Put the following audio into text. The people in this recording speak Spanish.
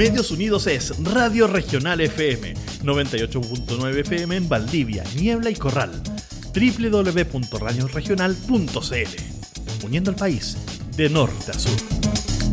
Medios Unidos es Radio Regional FM, 98.9 FM en Valdivia, Niebla y Corral. www.radioregional.cl, uniendo al país de norte a sur.